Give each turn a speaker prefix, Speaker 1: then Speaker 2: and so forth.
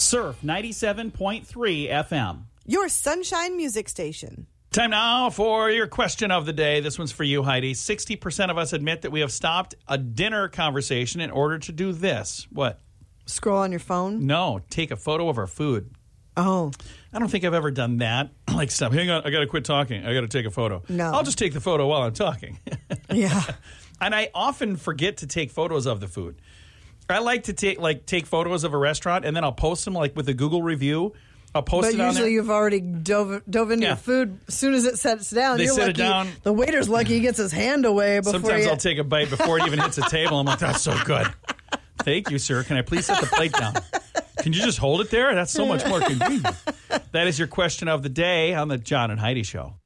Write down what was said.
Speaker 1: Surf 97.3 FM.
Speaker 2: Your sunshine music station.
Speaker 1: Time now for your question of the day. This one's for you, Heidi. 60% of us admit that we have stopped a dinner conversation in order to do this. What?
Speaker 2: Scroll on your phone?
Speaker 1: No, take a photo of our food.
Speaker 2: Oh.
Speaker 1: I don't think I've ever done that. Like, stop. Hang on. I got to quit talking. I got to take a photo.
Speaker 2: No.
Speaker 1: I'll just take the photo while I'm talking.
Speaker 2: Yeah.
Speaker 1: And I often forget to take photos of the food. I like to take photos of a restaurant, and then I'll post them like with a Google review. I'll post it on there.
Speaker 2: But usually you've already dove into your food as soon as it sets down.
Speaker 1: They
Speaker 2: You're
Speaker 1: set
Speaker 2: lucky.
Speaker 1: it down.
Speaker 2: The waiter's lucky he gets his hand away before
Speaker 1: Sometimes I'll take a bite before it even hits the table. I'm like, that's so good. Thank you, sir. Can I please set the plate down? Can you just hold it there? That's so much more convenient. That is your question of the day on the John and Heidi Show.